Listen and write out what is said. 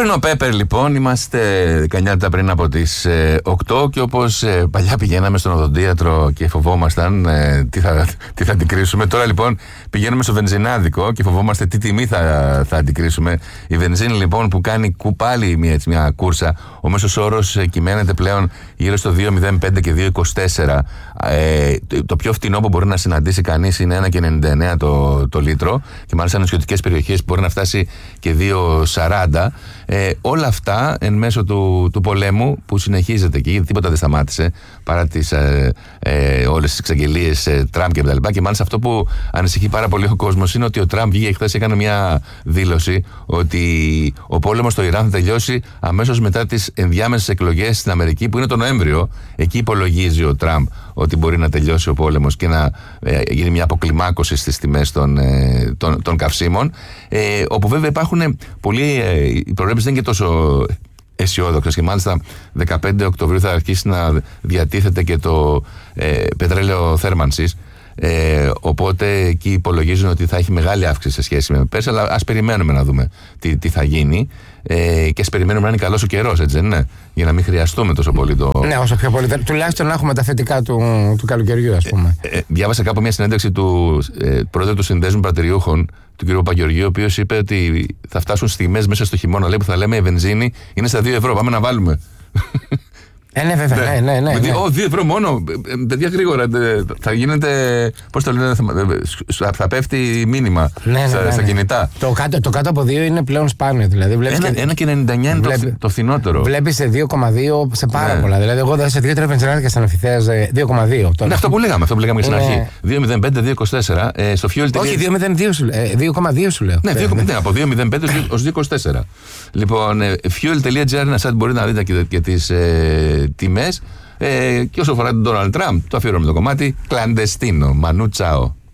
Πρωινό Πέπερ, λοιπόν, είμαστε 19 λεπτά πριν από τις 8 και όπως παλιά πηγαίναμε στον οδοντίατρο και φοβόμασταν τι θα αντικρίσουμε. Τώρα λοιπόν πηγαίνουμε στο βενζινάδικο και φοβόμαστε τι τιμή θα αντικρίσουμε. Η βενζίνη λοιπόν που κάνει πάλι μια κούρσα, ο μέσος όρος κυμαίνεται πλέον γύρω στο 2,05 και 2,24. Το πιο φτηνό που μπορεί να συναντήσει κανείς είναι 1,99 το λίτρο και μάλιστα σε νησιωτικές περιοχές μπορεί να φτάσει και 2,40. Όλα αυτά εν μέσω του πολέμου που συνεχίζεται και τίποτα δεν σταμάτησε παρά όλες τις εξαγγελίες Τραμπ και τα λοιπά. Και μάλιστα αυτό που ανησυχεί πάρα πολύ ο κόσμος είναι ότι ο Τραμπ βγήκε χθες, έκανε μια δήλωση ότι ο πόλεμος στο Ιράν θα τελειώσει αμέσως μετά τις ενδιάμεσες εκλογές στην Αμερική που είναι το Νοέμβριο. Εκεί υπολογίζει ο Τραμπ ότι μπορεί να τελειώσει ο πόλεμος και να γίνει μια αποκλιμάκωση στις τιμές των καυσίμων, όπου βέβαια υπάρχουν πολλοί, οι προβλέψεις δεν είναι και τόσο αισιόδοξες και μάλιστα 15 Οκτωβρίου θα αρχίσει να διατίθεται και το πετρέλαιο θέρμανσης, οπότε εκεί υπολογίζουν ότι θα έχει μεγάλη αύξηση σε σχέση με πέρσι, αλλά ας περιμένουμε να δούμε τι θα γίνει και ας περιμένουμε να είναι καλός ο καιρός, έτσι δεν είναι, για να μην χρειαστούμε τόσο πολύ Ναι, όσο πιο πολύ, τουλάχιστον να έχουμε τα θετικά του καλοκαιριού, ας πούμε. Διάβασα κάπου μια συνέντευξη του πρόεδρου του Συνδέσμου Πρατηριούχων, του κ. Παγγεωργίου, ο οποίος είπε ότι θα φτάσουν στιγμές μέσα στο χειμώνα, λέει, που θα λέμε η βενζίνη είναι στα 2 ευρώ, πάμε να βάλουμε. Ναι, βέβαια, ναι. 2 ευρώ μόνο. Παιδιά, γρήγορα. Θα γίνεται. Πώς το λένε, θα πέφτει μήνυμα στα κινητά. Το κάτω από 2 είναι πλέον σπάνιο. Δηλαδή, 1,99 είναι το φθηνότερο. Βλέπεις σε 2,2 σε πάρα πολλά. Δηλαδή, εγώ σε 2-3 βενζινάδικα στα Ναφιθέας 2,2. Ναι, αυτό που λέγαμε και στην αρχή. 2,05, 2,24. Στο Fuel. Όχι, 2,2 σου λέω. Ναι, από 2,05 ως 2,24. Λοιπόν, fuel.gr είναι ένα site που μπορείτε να δείτε και τις τιμές. Και όσο αφορά τον Donald Trump, το αφιερώνουμε το κομμάτι κλαντεστίνο. Μανού τσάο.